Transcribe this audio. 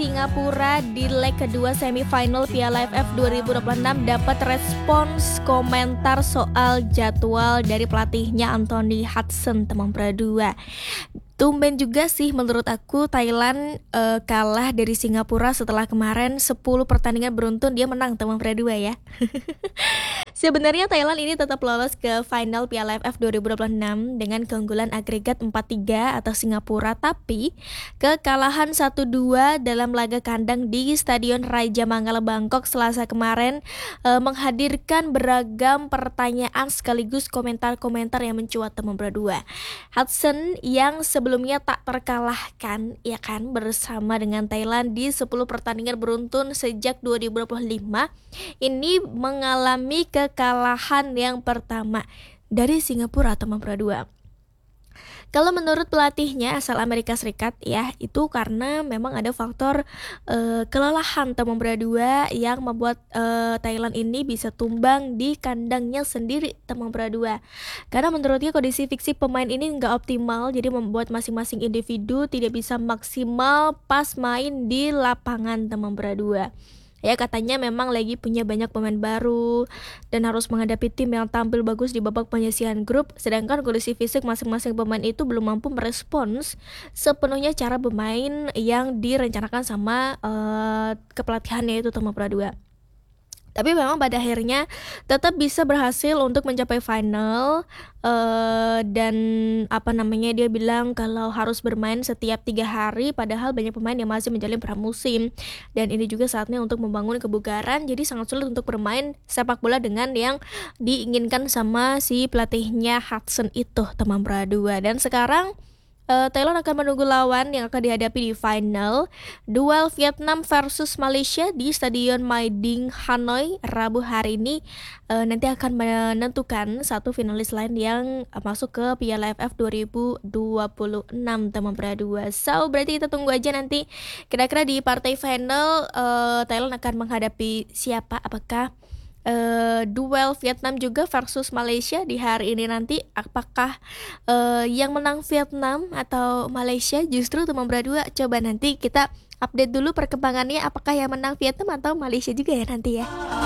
Singapura di leg kedua semifinal Piala AFF 2026 dapat respons komentar soal jadwal dari pelatihnya Anthony Hudson, teman berdua. Tumben juga sih menurut aku Thailand kalah dari Singapura setelah kemarin 10 pertandingan beruntun dia menang, teman berdua ya. Sebenarnya Thailand ini tetap lolos ke final Piala AFF 2026 dengan keunggulan agregat 4-3 atas Singapura, tapi kekalahan 1-2 dalam laga kandang di Stadion Raja Mangala Bangkok Selasa kemarin menghadirkan beragam pertanyaan sekaligus komentar-komentar yang mencuat, teman berdua. Hudson yang sebelumnya tak terkalahkan ya kan bersama dengan Thailand di 10 pertandingan beruntun sejak 2025 ini mengalami kekalahan yang pertama dari Singapura, teman berdua. Kalau menurut pelatihnya asal Amerika Serikat ya, itu karena memang ada faktor kelelahan, teman berdua, yang membuat Thailand ini bisa tumbang di kandangnya sendiri, teman berdua. Karena menurutnya kondisi fisik pemain ini nggak optimal, jadi membuat masing-masing individu tidak bisa maksimal pas main di lapangan, teman berdua. Ya katanya memang lagi punya banyak pemain baru dan harus menghadapi tim yang tampil bagus di babak penyisihan grup, sedangkan kondisi fisik masing-masing pemain itu belum mampu merespons sepenuhnya cara bermain yang direncanakan sama kepelatihannya itu, teman berdua. Tapi memang pada akhirnya tetap bisa berhasil untuk mencapai final dan dia bilang kalau harus bermain setiap 3 hari, padahal banyak pemain yang masih menjalin pramusim dan ini juga saatnya untuk membangun kebugaran, jadi sangat sulit untuk bermain sepak bola dengan yang diinginkan sama si pelatihnya Hudson itu, teman berdua. Dan sekarang Thailand akan menunggu lawan yang akan dihadapi di final duel Vietnam versus Malaysia di Stadion Mai Ding Hanoi Rabu hari ini. Nanti akan menentukan satu finalis lain yang masuk ke Piala AFF 2026, teman berdua. So berarti kita tunggu aja nanti kira-kira di partai final Thailand akan menghadapi siapa, apakah duel Vietnam juga versus Malaysia di hari ini nanti, apakah yang menang Vietnam atau Malaysia? Justru teman berdua, coba nanti kita update dulu perkembangannya, apakah yang menang Vietnam atau Malaysia juga ya nanti ya.